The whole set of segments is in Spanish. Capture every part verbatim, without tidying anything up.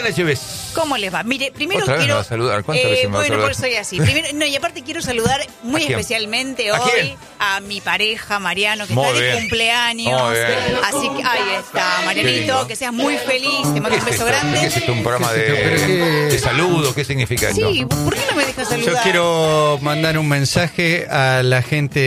les lleves? ¿Cómo les va? Mire, primero Otra vez quiero... me va a saludar. ¿Cuántas eh, veces me va a bueno, saludar? por eso soy así. Primero, no, y aparte quiero saludar muy ¿A quién? especialmente ¿A hoy quién? a mi pareja, Mariano, que Muy está de bien. cumpleaños. Muy bien. Así que, ahí está, Qué Marianito, lindo. que seas muy feliz. Te mando ¿Qué un es beso esto? grande. ¿Qué es esto? ¿Un programa ¿Qué es esto? ¿Pero de, qué? de saludo? ¿Qué significa esto? Sí, ¿por qué no me dejas saludar? Yo quiero mandar un mensaje a la gente,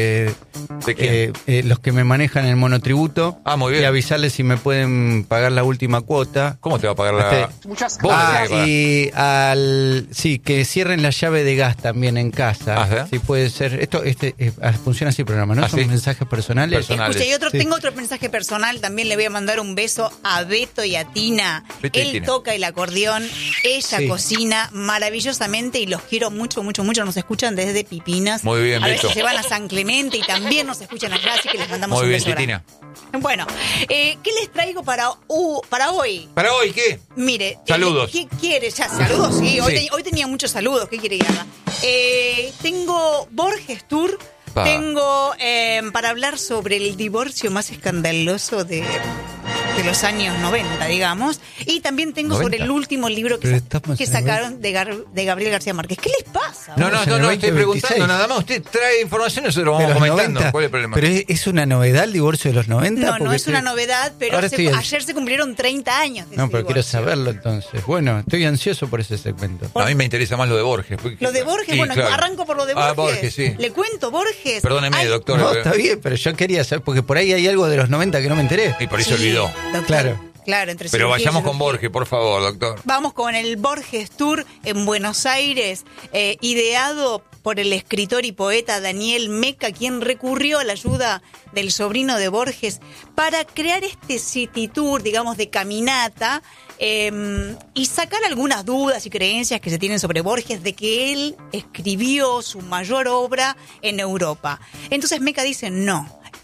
¿De quién? eh, eh, los que me manejan el monotributo. Ah, muy bien. Y avisarles si me pueden pagar la última cuota. ¿Cómo te va a pagar la...? Este- Muchas Vos Ah, tenés que pagar. y al sí, que cierren la llave de gas también en casa. Ajá. Si puede ser. Esto este eh, funciona así el programa, ¿no? ¿Ah, Son sí? mensajes personales. Personal. Escucha, y otro, Sí. tengo otro mensaje personal, también le voy a mandar un beso a Beto y a Tina. Beto y Él Tina. toca el acordeón, ella Sí. cocina maravillosamente y los quiero mucho, mucho, mucho. Nos escuchan desde Pipinas. Muy bien, a Beto. veces se van a San Clemente y también nos escuchan allá, así que les mandamos Muy un bien, beso grande. Titina. Bueno, eh, ¿qué les traigo para, uh, para hoy? ¿Para hoy qué? Mire, Saludos. eh, ¿qué quieres? Ya, saludos, sí. Hoy, Sí. te- hoy tenía muchos saludos. ¿Qué quiere que haga? Eh, tengo Borges Tour. Pa. Tengo eh, para hablar sobre el divorcio más escandaloso de, de los años noventa, digamos. Y también tengo ¿noventa? sobre el último libro que, Pero sa- estamos que en sacaron de, Gar- de Gabriel García Márquez. ¿Qué les pasa? No, no, Estamos en no, el no, estoy veinte preguntando veintiséis. nada más. Usted trae información y nosotros lo De vamos los comentando. noventa. ¿Cuál es el problema? Pero es, es una novedad el divorcio de los noventa. No, no Porque es una estoy- novedad, pero Ahora se- estoy- ayer se cumplieron treinta años de No, ese pero quiero divorcio. saberlo entonces. Bueno, estoy ansioso por ese segmento. No, a mí me interesa más lo de Borges. porque- Lo de Borges, Sí, bueno, claro. arranco por lo de Borges. Ah, Borges, sí. Le cuento, Borges. Perdóneme, Hay- doctor. No, pero- está bien, pero yo quería saber, porque por ahí hay algo de los noventa que no me enteré. Y por eso Sí, olvidó. doctor. Claro. Claro, entre Pero cirugía y vayamos con cirugía. Borges, por favor, doctor. Vamos con el Borges Tour en Buenos Aires, eh, ideado por el escritor y poeta Daniel Meca, quien recurrió a la ayuda del sobrino de Borges para crear este city tour, digamos, de caminata, eh, y sacar algunas dudas y creencias que se tienen sobre Borges de que él escribió su mayor obra en Europa. Entonces Meca dice, no,